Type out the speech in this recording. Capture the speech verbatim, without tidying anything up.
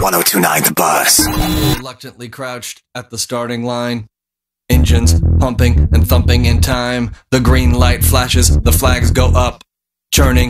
one oh two point nine The Buzz. Reluctantly crouched at the starting line. Engines pumping and thumping in time. The green light flashes, the flags go up. Churning